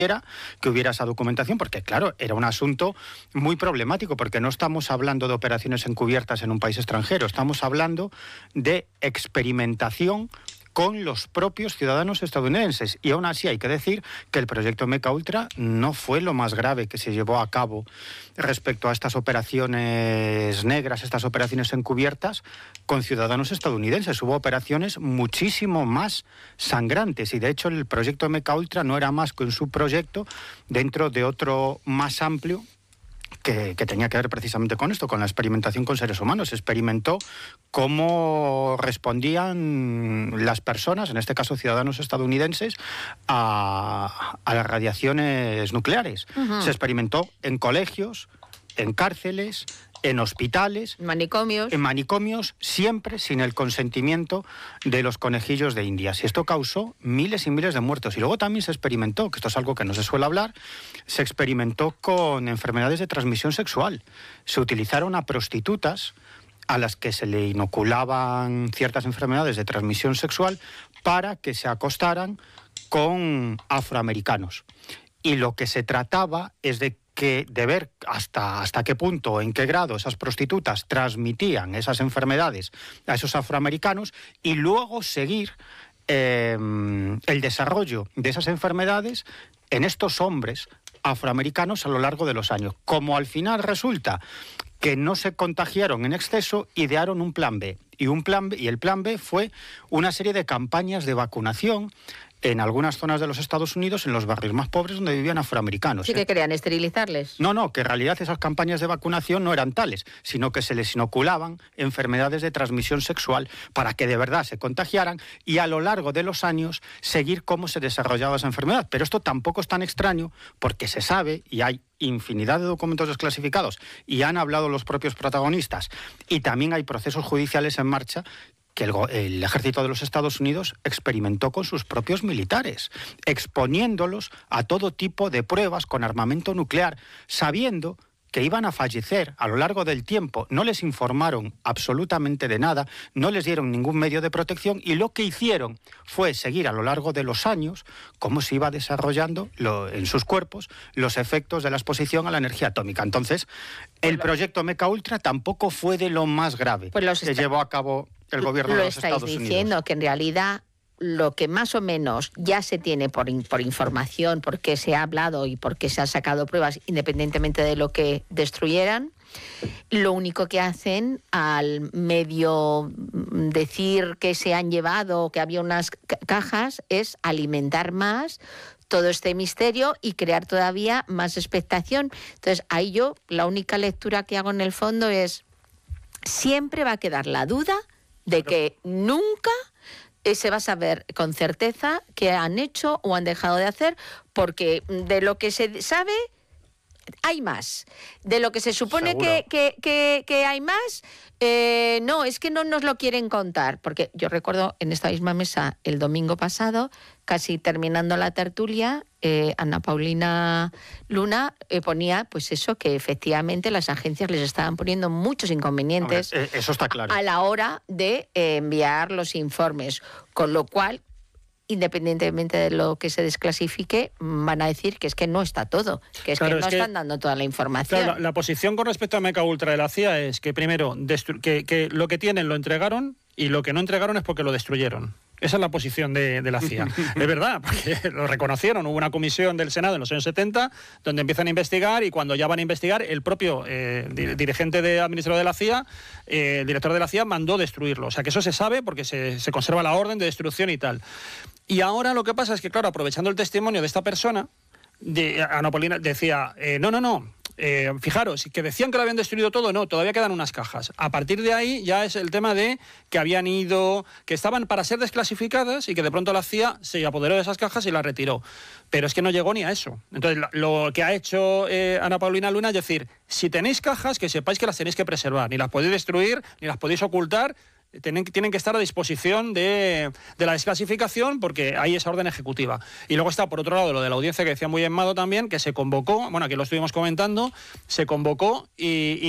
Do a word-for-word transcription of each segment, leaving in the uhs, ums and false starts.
que hubiera esa documentación, porque claro, era un asunto muy problemático, porque no estamos hablando de operaciones encubiertas en un país extranjero, estamos hablando de experimentación con los propios ciudadanos estadounidenses. Y aún así hay que decir que el proyecto Meca Ultra no fue lo más grave que se llevó a cabo respecto a estas operaciones negras, estas operaciones encubiertas con ciudadanos estadounidenses. Hubo operaciones muchísimo más sangrantes y de hecho el proyecto Meca Ultra no era más que un subproyecto dentro de otro más amplio Que, que tenía que ver precisamente con esto, con la experimentación con seres humanos. Se experimentó cómo respondían las personas, en este caso ciudadanos estadounidenses, a, a las radiaciones nucleares. Uh-huh. Se experimentó en colegios, en cárceles, en hospitales, manicomios. en manicomios, siempre sin el consentimiento de los conejillos de Indias. Y esto causó miles y miles de muertos. Y luego también se experimentó, que esto es algo que no se suele hablar, se experimentó con enfermedades de transmisión sexual. Se utilizaron a prostitutas a las que se le inoculaban ciertas enfermedades de transmisión sexual para que se acostaran con afroamericanos. Y lo que se trataba es de que de ver hasta, hasta qué punto, en qué grado esas prostitutas transmitían esas enfermedades a esos afroamericanos y luego seguir eh, el desarrollo de esas enfermedades en estos hombres afroamericanos a lo largo de los años. Como al final resulta que no se contagiaron en exceso, idearon un plan B. Y, un plan B, y el plan B fue una serie de campañas de vacunación en algunas zonas de los Estados Unidos, en los barrios más pobres donde vivían afroamericanos. ¿Sí que querían esterilizarles? No, no, que en realidad esas campañas de vacunación no eran tales, sino que se les inoculaban enfermedades de transmisión sexual para que de verdad se contagiaran y a lo largo de los años seguir cómo se desarrollaba esa enfermedad. Pero esto tampoco es tan extraño porque se sabe, y hay infinidad de documentos desclasificados, y han hablado los propios protagonistas, y también hay procesos judiciales en marcha, que el, el ejército de los Estados Unidos experimentó con sus propios militares, exponiéndolos a todo tipo de pruebas con armamento nuclear, sabiendo que iban a fallecer a lo largo del tiempo. No les informaron absolutamente de nada, no les dieron ningún medio de protección y lo que hicieron fue seguir a lo largo de los años cómo se iba desarrollando lo, en sus cuerpos los efectos de la exposición a la energía atómica. Entonces, el proyecto Meca Ultra tampoco fue de lo más grave pues los que está... llevó a cabo el gobierno de los Estados Unidos. Lo estáis diciendo, que en realidad lo que más o menos ya se tiene por, por información, porque se ha hablado y porque se han sacado pruebas, independientemente de lo que destruyeran, lo único que hacen al medio decir que se han llevado, que había unas cajas, es alimentar más todo este misterio y crear todavía más expectación. Entonces, ahí yo, la única lectura que hago en el fondo es, siempre va a quedar la duda de que nunca se va a saber con certeza qué han hecho o han dejado de hacer, porque de lo que se sabe hay más. De lo que se supone que, que, que, que hay más, eh, no, es que no nos lo quieren contar. Porque yo recuerdo en esta misma mesa el domingo pasado, casi terminando la tertulia, eh, Ana Paulina Luna eh, ponía pues eso, que efectivamente las agencias les estaban poniendo muchos inconvenientes. Hombre, eso está claro. A la hora de eh, enviar los informes, con lo cual, independientemente de lo que se desclasifique, van a decir que es que no está todo, que es claro, que no es están que, dando toda la información. Claro, la, la posición con respecto a Meca Ultra de la C I A es que primero, destru- que, que lo que tienen lo entregaron y lo que no entregaron es porque lo destruyeron. Esa es la posición de, de la C I A. Es verdad, porque lo reconocieron. Hubo una comisión del Senado en los años setenta donde empiezan a investigar y cuando ya van a investigar, el propio eh, dirigente de administrador de la C I A, eh, el director de la C I A, mandó destruirlo. O sea, que eso se sabe porque se, se conserva la orden de destrucción y tal. Y ahora lo que pasa es que, claro, aprovechando el testimonio de esta persona, de, Ana Paulina decía, eh, no, no, no, eh, fijaros, que decían que lo habían destruido todo, no, todavía quedan unas cajas. A partir de ahí ya es el tema de que habían ido, que estaban para ser desclasificadas y que de pronto la C I A se apoderó de esas cajas y las retiró. Pero es que no llegó ni a eso. Entonces, lo que ha hecho eh, Ana Paulina Luna es decir, si tenéis cajas, que sepáis que las tenéis que preservar, ni las podéis destruir, ni las podéis ocultar, Tienen, tienen que estar a disposición de, de la desclasificación porque hay esa orden ejecutiva. Y luego está, por otro lado, lo de la audiencia que decía muy bien Mado también, que se convocó, bueno, aquí lo estuvimos comentando, se convocó y, y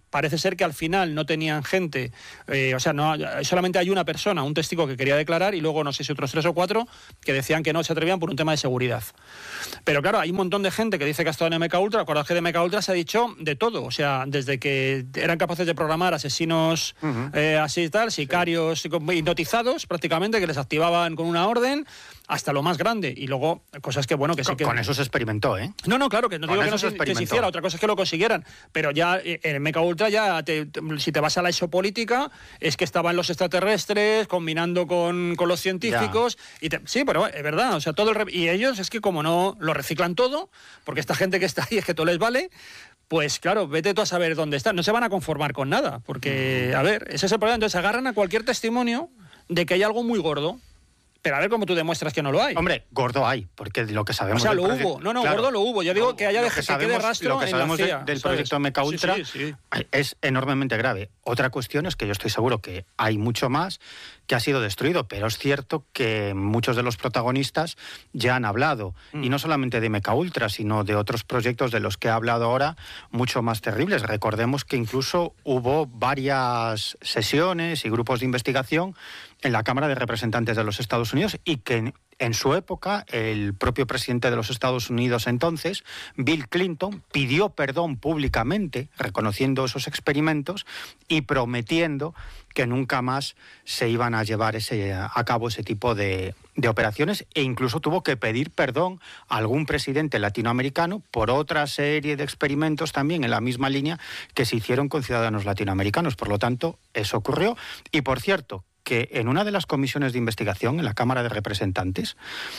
parece ser que al final no tenían gente, eh, o sea, no, solamente hay una persona, un testigo que quería declarar y luego no sé si otros tres o cuatro que decían que no se atrevían por un tema de seguridad. Pero claro, hay un montón de gente que dice que ha estado en M K Ultra. Acordaos que de M K Ultra se ha dicho de todo, o sea, desde que eran capaces de programar asesinos uh-huh. eh, así y tal, sicarios sí. hipnotizados prácticamente, que les activaban con una orden, hasta lo más grande. Y luego cosas que, bueno, que sí con, que... Con eso se experimentó, ¿eh? No, no, claro, que no con digo que no se, que se hiciera, otra cosa es que lo consiguieran. Pero ya en M K Ultra, ya te, te, si te vas a la exopolítica, es que estaban los extraterrestres combinando con, con los científicos. Y te, sí, pero es verdad, o sea, todo el... Y ellos es que como no lo reciclan todo, porque esta gente que está ahí es que todo les vale... Pues claro, vete tú a saber dónde están. No se van a conformar con nada, porque, a ver, ese es el problema. Entonces agarran a cualquier testimonio de que hay algo muy gordo. Pero a ver cómo tú demuestras que no lo hay. Hombre, gordo hay, porque lo que sabemos... O sea, lo proyecto, hubo. No, no, claro, gordo lo hubo. Yo digo que haya de, que sabemos, quede rastro lo que sabemos en la C I A, de, del ¿sabes? proyecto M K Ultra sí, sí, sí. es enormemente grave. Otra cuestión es que yo estoy seguro que hay mucho más que ha sido destruido, pero es cierto que muchos de los protagonistas ya han hablado, mm. y no solamente de M K Ultra, sino de otros proyectos de los que he hablado ahora, mucho más terribles. Recordemos que incluso hubo varias sesiones y grupos de investigación en la Cámara de Representantes de los Estados Unidos y que en, en su época el propio presidente de los Estados Unidos entonces, Bill Clinton, pidió perdón públicamente reconociendo esos experimentos y prometiendo que nunca más se iban a llevar ese, a cabo ese tipo de, de operaciones, e incluso tuvo que pedir perdón a algún presidente latinoamericano por otra serie de experimentos también en la misma línea que se hicieron con ciudadanos latinoamericanos. Por lo tanto, eso ocurrió. Y por cierto, que en una de las comisiones de investigación en la Cámara de Representantes,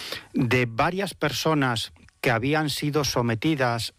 de varias personas que habían sido sometidas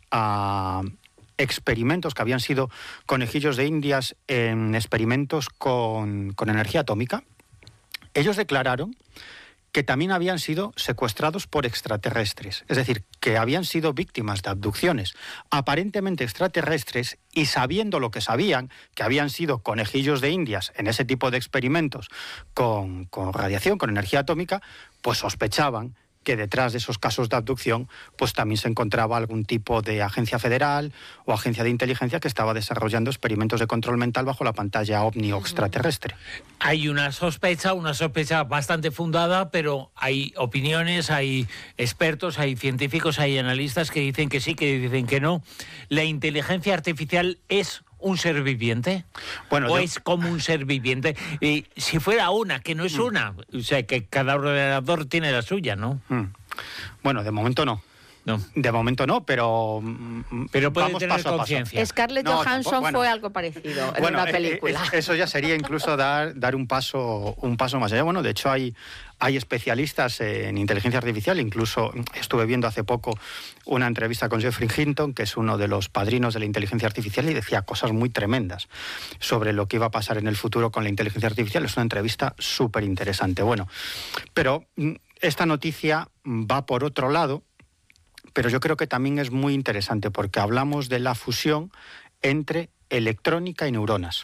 a experimentos, que habían sido conejillos de indias en experimentos con, con energía atómica, ellos declararon que también habían sido secuestrados por extraterrestres, es decir, que habían sido víctimas de abducciones aparentemente extraterrestres y sabiendo lo que sabían, que habían sido conejillos de indias en ese tipo de experimentos con, con radiación, con energía atómica, pues sospechaban que detrás de esos casos de abducción pues también se encontraba algún tipo de agencia federal o agencia de inteligencia que estaba desarrollando experimentos de control mental bajo la pantalla ovni o extraterrestre. Hay una sospecha, una sospecha bastante fundada, pero hay opiniones, hay expertos, hay científicos, hay analistas que dicen que sí, que dicen que no. ¿La inteligencia artificial es un ser viviente? Bueno, ¿O yo... es como un ser viviente? Y si fuera una, que no es mm. una, o sea, que cada ordenador tiene la suya, ¿no? Mm. Bueno, de momento no. No. De momento no, pero pero puede vamos tener paso conciencia. a paso. Scarlett no, Johansson bueno, fue algo parecido en bueno, una película. Eh, eh, eso ya sería incluso dar, dar un paso un paso más allá. Bueno, de hecho hay hay especialistas en inteligencia artificial. Incluso estuve viendo hace poco una entrevista con Geoffrey Hinton, que es uno de los padrinos de la inteligencia artificial, y decía cosas muy tremendas sobre lo que iba a pasar en el futuro con la inteligencia artificial. Es una entrevista súper interesante. Bueno, pero esta noticia va por otro lado, pero yo creo que también es muy interesante porque hablamos de la fusión entre electrónica y neuronas.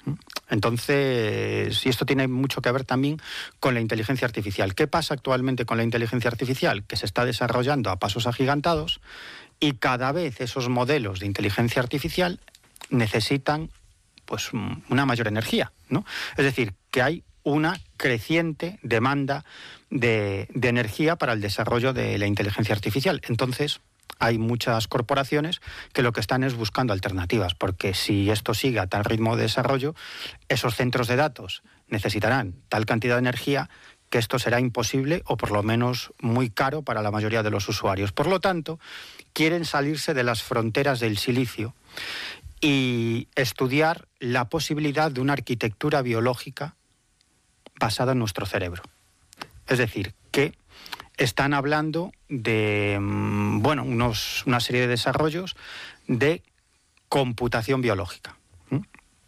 Entonces, y esto tiene mucho que ver también con la inteligencia artificial. ¿Qué pasa actualmente con la inteligencia artificial? Que se está desarrollando a pasos agigantados y cada vez esos modelos de inteligencia artificial necesitan pues una mayor energía, ¿no? Es decir, que hay una creciente demanda de, de energía para el desarrollo de la inteligencia artificial. Entonces, hay muchas corporaciones que lo que están es buscando alternativas, porque si esto sigue a tal ritmo de desarrollo, esos centros de datos necesitarán tal cantidad de energía que esto será imposible o por lo menos muy caro para la mayoría de los usuarios. Por lo tanto, quieren salirse de las fronteras del silicio y estudiar la posibilidad de una arquitectura biológica basada en nuestro cerebro. Es decir, que están hablando de, bueno, unos, una serie de desarrollos de computación biológica. ¿Mm?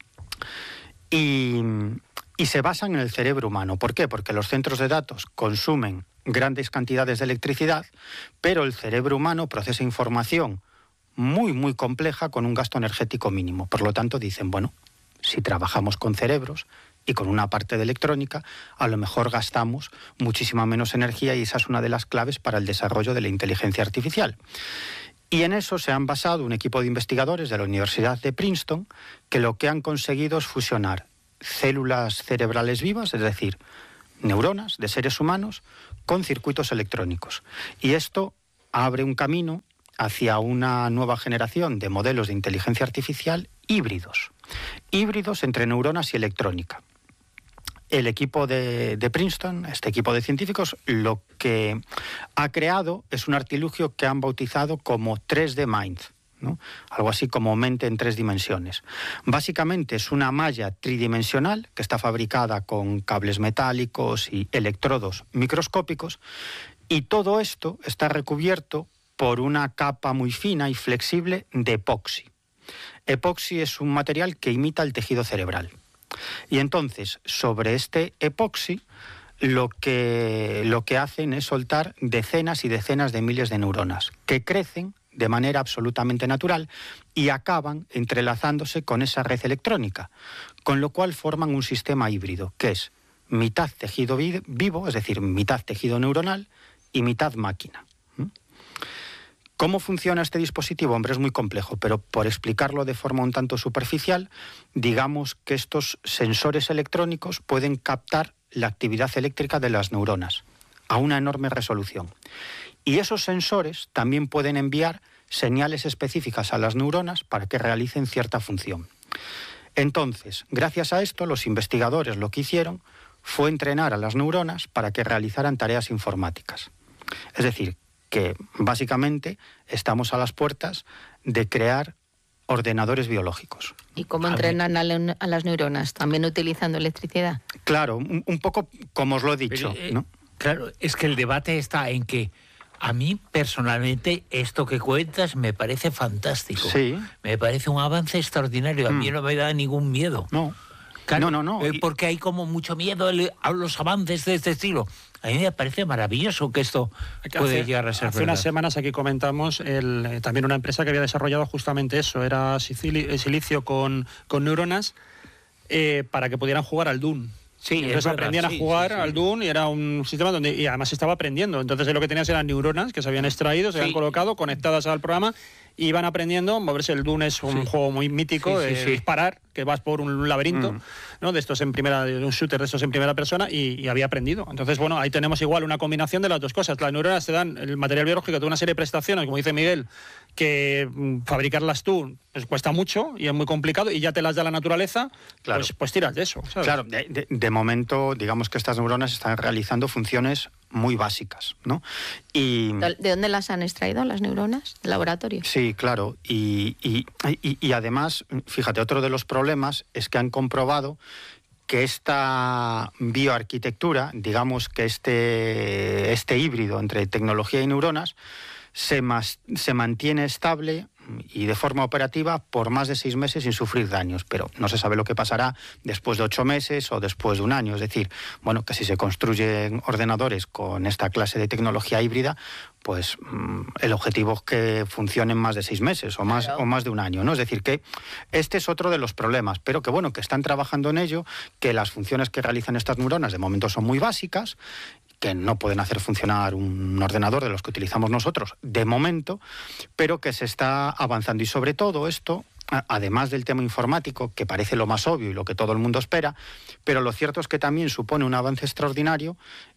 Y, y se basan en el cerebro humano. ¿Por qué? Porque los centros de datos consumen grandes cantidades de electricidad, pero el cerebro humano procesa información muy, muy compleja con un gasto energético mínimo. Por lo tanto, dicen, bueno, si trabajamos con cerebros y con una parte de electrónica, a lo mejor gastamos muchísima menos energía y esa es una de las claves para el desarrollo de la inteligencia artificial. Y en eso se han basado un equipo de investigadores de la Universidad de Princeton, que lo que han conseguido es fusionar células cerebrales vivas, es decir, neuronas de seres humanos, con circuitos electrónicos. Y esto abre un camino hacia una nueva generación de modelos de inteligencia artificial híbridos, híbridos entre neuronas y electrónica. El equipo de, de Princeton, este equipo de científicos, lo que ha creado es un artilugio que han bautizado como tres D Mind, ¿no? Algo así como mente en tres dimensiones. Básicamente es una malla tridimensional que está fabricada con cables metálicos y electrodos microscópicos, y todo esto está recubierto por una capa muy fina y flexible de epoxi. Epoxi es un material que imita el tejido cerebral. Y entonces, sobre este epoxi, lo que, lo que hacen es soltar decenas y decenas de miles de neuronas, que crecen de manera absolutamente natural y acaban entrelazándose con esa red electrónica, con lo cual forman un sistema híbrido, que es mitad tejido vi- vivo, es decir, mitad tejido neuronal y mitad máquina. ¿Cómo funciona este dispositivo? Hombre, es muy complejo, pero por explicarlo de forma un tanto superficial, digamos que estos sensores electrónicos pueden captar la actividad eléctrica de las neuronas a una enorme resolución. Y esos sensores también pueden enviar señales específicas a las neuronas para que realicen cierta función. Entonces, gracias a esto, los investigadores lo que hicieron fue entrenar a las neuronas para que realizaran tareas informáticas. Es decir, que básicamente estamos a las puertas de crear ordenadores biológicos. ¿Y cómo A entrenan a, la- a las neuronas? ¿También utilizando electricidad? Claro, un, un poco como os lo he dicho, Pero, eh, ¿no? Claro, es que el debate está en que a mí personalmente esto que cuentas me parece fantástico. Sí. Me parece un avance extraordinario. A mí Mm. no me da ningún miedo. No. Claro, no, no, no. eh, Y- porque hay como mucho miedo el- a los avances de este estilo. A mí me parece maravilloso que esto Que puede hace, llegar a ser hace verdad. unas semanas aquí comentamos el, eh, también una empresa que había desarrollado justamente eso, era sicili- eh, silicio con, con neuronas eh, para que pudieran jugar al Doom. Sí, es Entonces verdad, aprendían sí, a jugar sí, sí. al Doom y era un sistema donde y además estaba aprendiendo. Entonces lo que tenías eran neuronas que se habían extraído, se Sí. habían colocado, conectadas al programa y iban aprendiendo. Moverse. El Doom es un Sí. juego muy mítico, Sí, sí, de sí. disparar, que vas por un laberinto, Mm. ¿no? De estos en primera, de un shooter de estos en primera persona y, y había aprendido. Entonces, bueno, ahí tenemos igual una combinación de las dos cosas. Las neuronas te dan el material biológico de una serie de prestaciones, como dice Miguel, que mm, fabricarlas tú pues cuesta mucho y es muy complicado y ya te las da la naturaleza, Claro. pues, pues tiras de eso, ¿sabes? Claro, de, de- de momento, digamos que estas neuronas están realizando funciones muy básicas, ¿no? Y ¿De dónde las han extraído las neuronas? ¿Del laboratorio? sí, claro, y, y- y- y además, fíjate, otro de los problemas es que han comprobado que esta bioarquitectura, digamos que este, este híbrido entre tecnología y neuronas, se, mas- se mantiene estable y de forma operativa por más de seis meses sin sufrir daños, pero no se sabe lo que pasará después de ocho meses o después de un año. Es decir, bueno, que si se construyen ordenadores con esta clase de tecnología híbrida, pues mm, el objetivo es que funcionen más de seis meses o más, Claro. o más de un año, ¿no? Es decir, que este es otro de los problemas, pero que bueno, que están trabajando en ello, que las funciones que realizan estas neuronas de momento son muy básicas, que no pueden hacer funcionar un ordenador de los que utilizamos nosotros de momento, pero que se está avanzando. Y sobre todo esto, a- además del tema informático, que parece lo más obvio y lo que todo el mundo espera, pero lo cierto es que también supone un avance extraordinario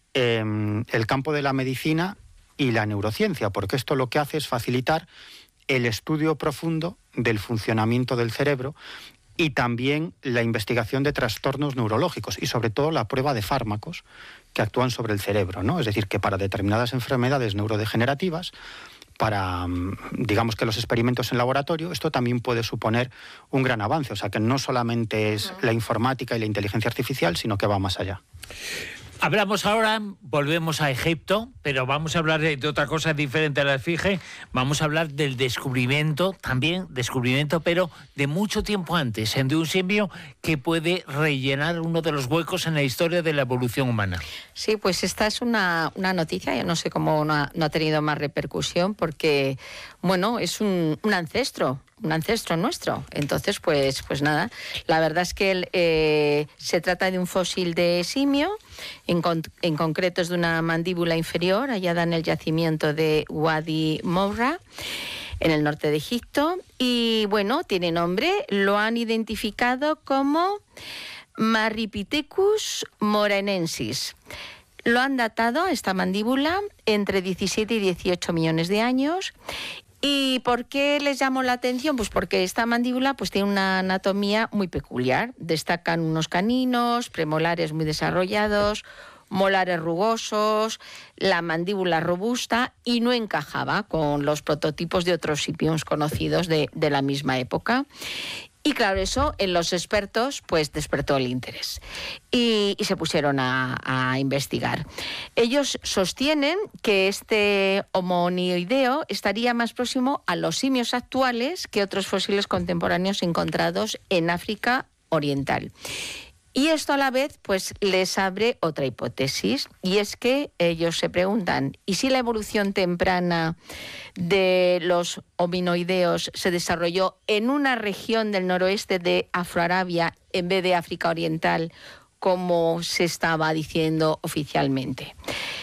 en el campo de la medicina y la neurociencia, porque esto lo que hace es facilitar el estudio profundo del funcionamiento del cerebro y también la investigación de trastornos neurológicos y sobre todo la prueba de fármacos que actúan sobre el cerebro, ¿no? Es decir, que para determinadas enfermedades neurodegenerativas, para, mm, digamos que los experimentos en laboratorio, esto también puede suponer un gran avance. O sea, que no solamente es la informática y la inteligencia artificial, sino que va más allá. Hablamos ahora, volvemos a Egipto, pero vamos a hablar de, de otra cosa diferente a la esfinge. Vamos a hablar del descubrimiento, también descubrimiento, pero de mucho tiempo antes, de un simio que puede rellenar uno de los huecos en la historia de la evolución humana. Sí, pues esta es una, una noticia, yo no sé cómo no ha, no ha tenido más repercusión, porque, bueno, es un, un ancestro, un ancestro nuestro. Entonces, pues, pues nada, la verdad es que el, eh, se trata de un fósil de simio, en, con, en concreto es de una mandíbula inferior, hallada en el yacimiento de Wadi Moura. en el norte de Egipto. Y bueno, tiene nombre, lo han identificado como Marripithecus moranensis. Lo han datado, esta mandíbula, entre diecisiete y dieciocho millones de años. ¿Y por qué les llamó la atención? Pues porque esta mandíbula pues, tiene una anatomía muy peculiar. Destacan unos caninos, premolares muy desarrollados, molares rugosos, la mandíbula robusta, y no encajaba con los prototipos de otros sipions conocidos de, de la misma época. Y claro, eso en los expertos pues despertó el interés y, y se pusieron a, a investigar. Ellos sostienen que este homonioideo estaría más próximo a los simios actuales que otros fósiles contemporáneos encontrados en África Oriental. Y esto a la vez pues les abre otra hipótesis, y es que ellos se preguntan, ¿y si la evolución temprana de los hominoideos se desarrolló en una región del noroeste de Afroarabia en vez de África Oriental, como se estaba diciendo oficialmente?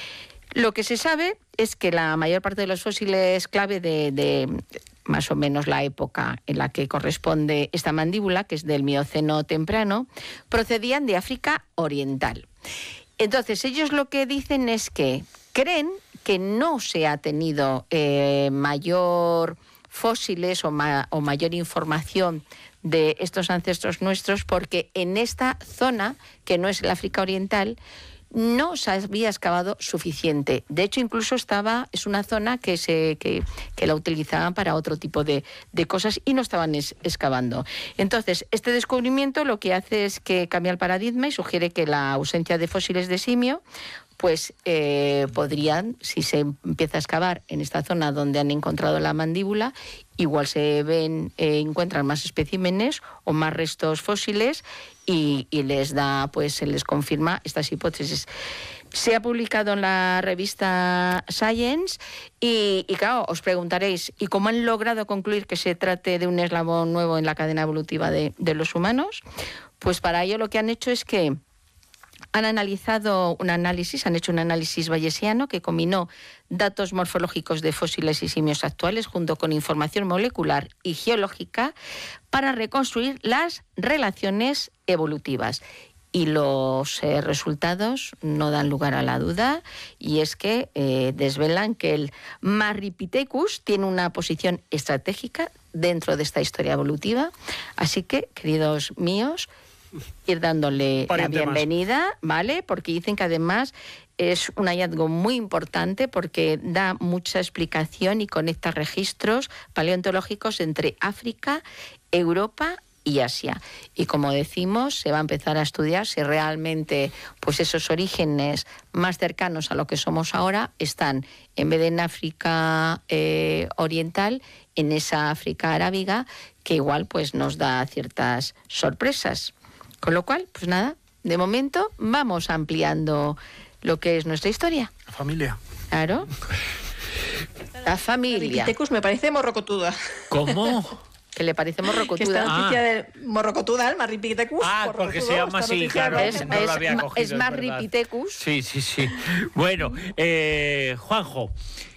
Lo que se sabe es que la mayor parte de los fósiles clave de, de más o menos la época en la que corresponde esta mandíbula, que es del Mioceno temprano, procedían de África Oriental. Entonces, ellos lo que dicen es que creen que no se ha tenido eh, mayor fósiles o, ma o mayor información de estos ancestros nuestros, porque en esta zona, que no es el África Oriental, no se había excavado suficiente. De hecho, incluso estaba, es una zona que se que, que la utilizaban para otro tipo de, de cosas y no estaban es, excavando. Entonces, este descubrimiento lo que hace es que cambia el paradigma y sugiere que la ausencia de fósiles de simio pues eh, podrían, si se empieza a excavar en esta zona donde han encontrado la mandíbula, igual se ven, eh, encuentran más especímenes o más restos fósiles y, y les da, pues se les confirma estas hipótesis. Se ha publicado en la revista Science y, y claro, os preguntaréis, ¿y cómo han logrado concluir que se trate de un eslabón nuevo en la cadena evolutiva de, de los humanos? Pues para ello lo que han hecho es que han analizado un análisis, han hecho un análisis bayesiano que combinó datos morfológicos de fósiles y simios actuales junto con información molecular y geológica para reconstruir las relaciones evolutivas. Y los eh, resultados no dan lugar a la duda, y es que eh, desvelan que el Marripithecus tiene una posición estratégica dentro de esta historia evolutiva. Así que, queridos míos, ir dándole Pariente la bienvenida, más. ¿Vale? Porque dicen que además es un hallazgo muy importante porque da mucha explicación y conecta registros paleontológicos entre África, Europa y Asia. Y como decimos, se va a empezar a estudiar si realmente pues esos orígenes más cercanos a lo que somos ahora están, en vez de en África eh, Oriental, en esa África arábiga, que igual pues nos da ciertas sorpresas. Con lo cual, pues nada, de momento vamos ampliando lo que es nuestra historia. La familia. Claro. La familia. Marripithecus me parece morrocotuda. ¿Cómo? Que le parece morrocotuda. Que esta noticia Ah. de morrocotuda, el Marripithecus. Ah, porque se llama así, claro. Es, No lo es, había ma- cogido, es es Marripithecus. Sí, sí, sí. Bueno, eh, Juanjo,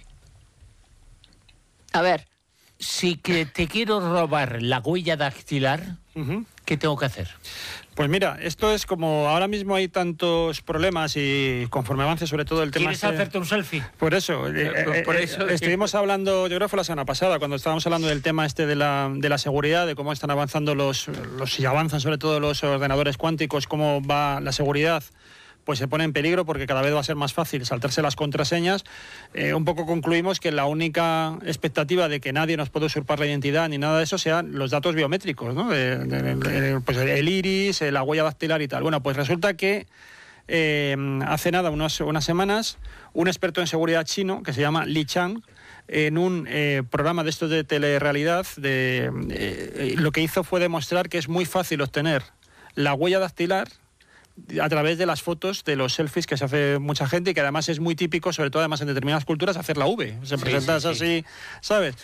A ver, si que te quiero robar la huella dactilar, Uh-huh. ¿qué tengo que hacer? Pues mira, esto es como ahora mismo hay tantos problemas y conforme avance sobre todo el tema... ¿Quieres este- hacerte un selfie? Por eso, eh, Pues eh, por eh, eso- estuvimos hablando, yo creo que fue la semana pasada, cuando estábamos hablando del tema este de la, de la seguridad, de cómo están avanzando los, los, y avanzan sobre todo los ordenadores cuánticos, cómo va la seguridad, pues se pone en peligro porque cada vez va a ser más fácil saltarse las contraseñas. Eh, un poco concluimos que la única expectativa de que nadie nos pueda usurpar la identidad ni nada de eso sean los datos biométricos, ¿no? De, de, de, pues el iris, la huella dactilar y tal. Bueno, pues resulta que eh, hace nada, unos, unas semanas, un experto en seguridad chino que se llama Li Chang, en un eh, programa de estos de telerrealidad, de, eh, lo que hizo fue demostrar que es muy fácil obtener la huella dactilar a través de las fotos de los selfies que se hace mucha gente y que además es muy típico, sobre todo además en determinadas culturas, hacer la V. Se Sí, presentas sí, sí. así, ¿sabes?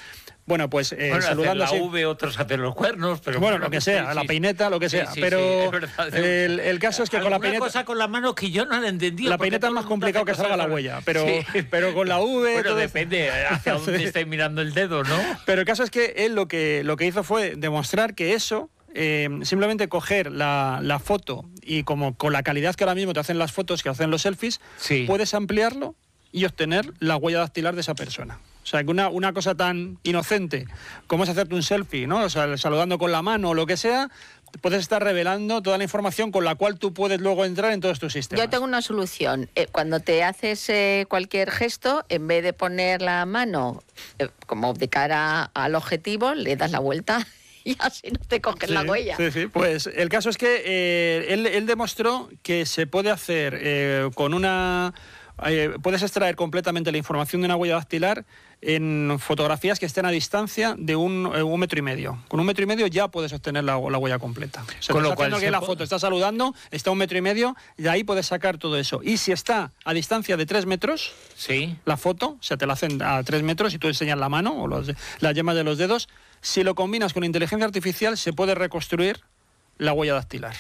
Bueno, pues eh, bueno, saludando hacer la así... V, otros hacen los cuernos, pero bueno, lo que sea, sí, la sí, peineta, lo que sí, sea. sí, pero sí, es verdad. el, el caso es que con la peineta... cosa con la mano que yo no la entendí. La peineta es más complicado que salga la huella, pero, sí. pero con la V... Bueno, todo depende hacia dónde sí. esté mirando el dedo, ¿no? Pero el caso es que él lo que, lo que hizo fue demostrar que eso... Eh, simplemente coger la, la foto y como con la calidad que ahora mismo te hacen las fotos, que hacen los selfies, sí. puedes ampliarlo y obtener la huella dactilar de esa persona. O sea, que una, una cosa tan inocente como es hacerte un selfie, ¿no? O sea, saludando con la mano o lo que sea, puedes estar revelando toda la información con la cual tú puedes luego entrar en todos tus sistemas. Yo tengo una solución. Eh, cuando te haces eh, cualquier gesto, en vez de poner la mano eh, como de cara al objetivo, le das la vuelta y así no te coges sí, la huella. Sí, sí. Pues el caso es que eh, él, él demostró que se puede hacer eh, con una... Eh, puedes extraer completamente la información de una huella dactilar en fotografías que estén a distancia de un, eh, un metro y medio. Con un metro y medio ya puedes obtener la, la huella completa. O sea, con lo lo cual que la puede... foto está saludando, está a un metro y medio, y de ahí puedes sacar todo eso. Y si está a distancia de tres metros, sí. la foto, o sea, te la hacen a tres metros y tú enseñas la mano o los, las yemas de los dedos, si lo combinas con inteligencia artificial se puede reconstruir la huella dactilar.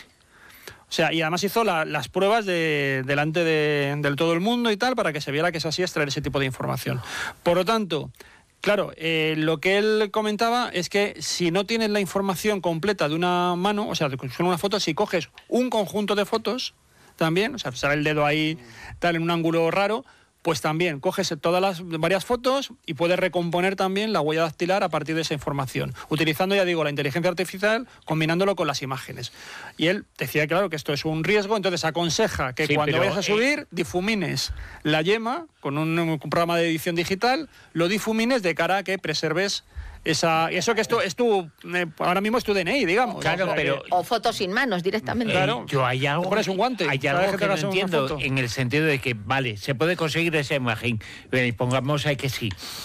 O sea, y además hizo la, las pruebas de, delante de, de todo el mundo y tal, para que se viera que es así extraer ese tipo de información. Por lo tanto, claro, eh, lo que él comentaba es que si no tienes la información completa de una mano, o sea, con una foto, si coges un conjunto de fotos también, o sea, sale el dedo ahí tal en un ángulo raro, pues también coges todas las varias fotos y puedes recomponer también la huella dactilar a partir de esa información, utilizando, ya digo, la inteligencia artificial, combinándolo con las imágenes. Y él decía, claro, que esto es un riesgo, entonces aconseja que sí, cuando pero, vayas a subir, eh... difumines la yema con un, un programa de edición digital, lo difumines de cara a que preserves esa, eso que esto es tu, eh, ahora mismo es tu D N I, digamos. Claro, o sea, pero... que... O fotos sin manos directamente. Eh, Claro. yo hay algo, te pones un guante, hay cada algo vez que, que no te hagas una entiendo foto. en el sentido de que, vale, se puede conseguir esa imagen, pero y pongamos ahí que sí.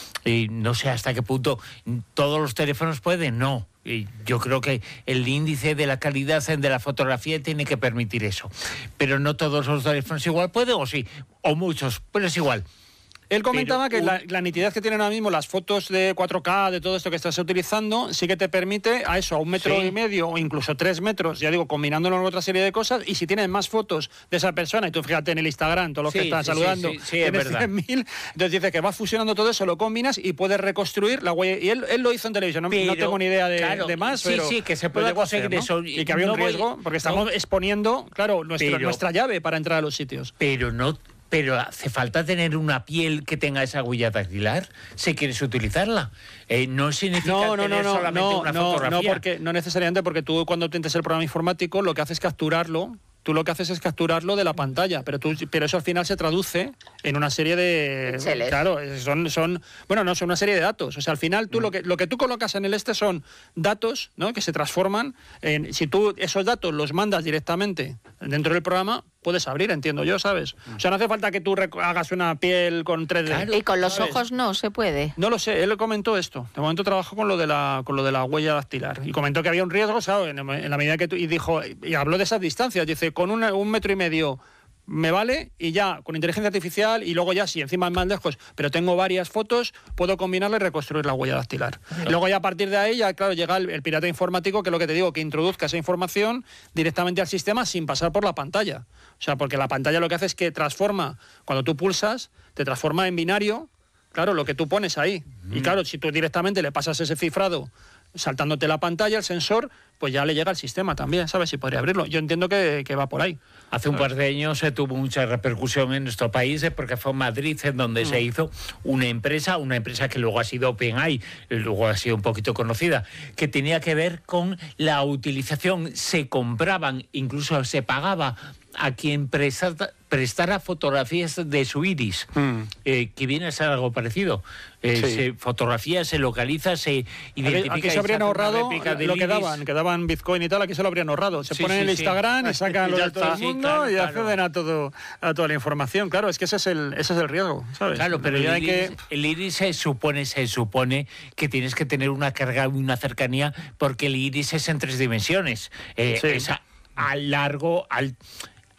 Y no sé hasta qué punto todos los teléfonos pueden, no. Y yo creo que el índice de la calidad de la fotografía tiene que permitir eso. Pero no todos los teléfonos igual pueden, o sí, o muchos, pero es igual. Él comentaba Pero que un... la, la nitidez que tienen ahora mismo las fotos de cuatro K, de todo esto que estás utilizando, sí que te permite a eso, a un metro sí. y medio o incluso tres metros, ya digo, combinándolo con otra serie de cosas, y si tienes más fotos de esa persona, y tú fíjate en el Instagram, todos los sí, que están sí, saludando, sí, sí, sí, es verdad. cien mil, entonces dice que vas fusionando todo eso, lo combinas y puedes reconstruir la huella. Y él, él lo hizo en televisión, no, pero, no tengo ni idea de, claro, de más, sí, pero sí, que se lo puede llegó a hacer, conseguir ¿no? eso. Y que había No un voy- riesgo, porque estamos no. exponiendo, claro, nuestra, Pero- nuestra llave para entrar a los sitios. Pero no... Pero hace falta tener una piel que tenga esa huella dactilar si quieres utilizarla. Eh, no significa No, no, no, tener no, solamente no, una no, fotografía. no, porque, no necesariamente, porque tú cuando intentes el programa informático lo que haces es capturarlo. Tú lo que haces es capturarlo de la pantalla, pero tú, pero eso al final se traduce en una serie de... Exceles. Claro, son, son... Bueno, no, son una serie de datos. O sea, al final tú Mm. lo, que, lo que tú colocas en el este son datos, ¿no?, que se transforman en... Si tú esos datos los mandas directamente dentro del programa, puedes abrir, entiendo yo, ¿sabes? O sea, no hace falta que tú rec- hagas una piel con tres D. Claro. Y con los ¿sabes? ojos no se puede. No lo sé, él comentó esto. De momento trabajó con lo de la con lo de la huella dactilar y comentó que había un riesgo, ¿sabes? En, en la medida que tú, y dijo y habló de esas distancias. Dice, con una- un metro y medio me vale y ya con inteligencia artificial y luego ya si encima es más lejos, pero tengo varias fotos, puedo combinarla y reconstruir la huella dactilar. Y luego ya a partir de ahí ya claro llega el, el pirata informático, que es lo que te digo, que introduzca esa información directamente al sistema sin pasar por la pantalla. O sea, porque la pantalla lo que hace es que transforma, cuando tú pulsas, te transforma en binario. Claro, lo que tú pones ahí. Y claro, si tú directamente le pasas ese cifrado saltándote la pantalla, el sensor, pues ya le llega al sistema también, ¿sabes? Si podría abrirlo. Yo entiendo que, que va por ahí. Hace un par de años se tuvo mucha repercusión en nuestro país eh, porque fue en Madrid en donde mm. se hizo una empresa, una empresa que luego ha sido OpenAI, luego ha sido un poquito conocida, que tenía que ver con la utilización. Se compraban, incluso se pagaba a quien prestara, prestara fotografías de su iris, mm. eh, que viene a ser algo parecido. Eh, sí. Se fotografía, se localiza, se identifica. Aquí se habrían ahorrado lo que daban, que daban Bitcoin y tal, aquí se lo habrían ahorrado. Se sí, ponen sí, en el sí. Instagram y sacan lo de todo el mundo claro, y acceden claro. a todo a toda la información. Claro, es que ese es el, ese es el riesgo, ¿sabes? Claro, pero el iris, que... el iris se supone, se supone que tienes que tener una carga y una cercanía porque el iris es en tres dimensiones. Eh, sí. Es a, a largo, al...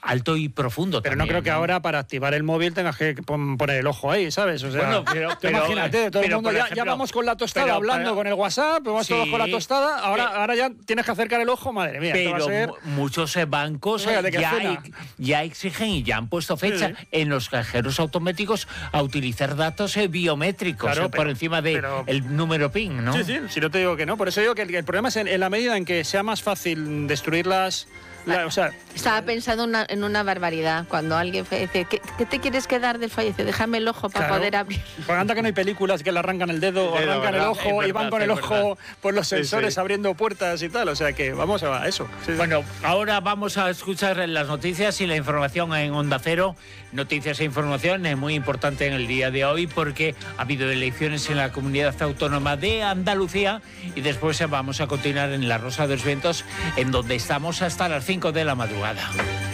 alto y profundo. Pero también, no creo que ¿no? ahora para activar el móvil tengas que pon- poner el ojo ahí, ¿sabes? O sea, Bueno, pero- tú pero- imagínate, todo el pero, mundo por ya, ejemplo, ya vamos con la tostada pero- hablando pero- con el WhatsApp, vamos todos Sí, con la tostada, ahora, que- ahora ya tienes que acercar el ojo, madre mía, esto va a Pero ser... mu- muchos eh, bancos eh, Fíjate qué ya, escena. ex- ya exigen y ya han puesto fecha Sí. en los cajeros automáticos a utilizar datos eh, biométricos Claro, eh, por pero- encima del pero- número PIN, ¿no? Sí, sí, si no te digo que no. Por eso digo que el, el problema es en, en la medida en que sea más fácil destruirlas. La, o sea, Estaba pensando una- en una barbaridad. Cuando alguien fallece, ¿qué, qué te quieres quedar del fallecido? Déjame el ojo para claro, poder abrir. pues anda que no hay películas que le arrancan el dedo, o El dedo, arrancan el ¿verdad? ojo Es y van verdad, con el es ojo por los Sí, sensores sí. abriendo puertas y tal. O sea que vamos a eso. Sí, sí. Bueno, ahora vamos a escuchar las noticias y la información en Onda Cero. Noticias e información es muy importante en el día de hoy porque ha habido elecciones en la comunidad autónoma de Andalucía y después vamos a continuar en La Rosa de los Vientos, en donde estamos hasta las cinco de la madrugada.